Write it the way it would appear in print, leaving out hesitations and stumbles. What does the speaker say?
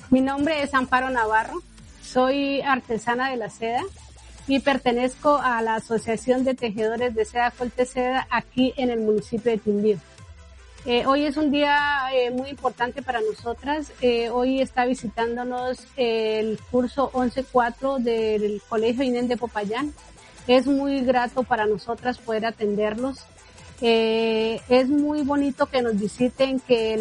Mi nombre es Amparo Navarro, soy artesana de la seda y pertenezco a la Asociación de Tejedores de Seda Colteseda aquí en el municipio de Quindío. Hoy es un día muy importante para nosotras. Hoy está visitándonos el curso 11-4 del Colegio INEN de Popayán. Es muy grato para nosotras poder atenderlos. Es muy bonito que nos visiten, que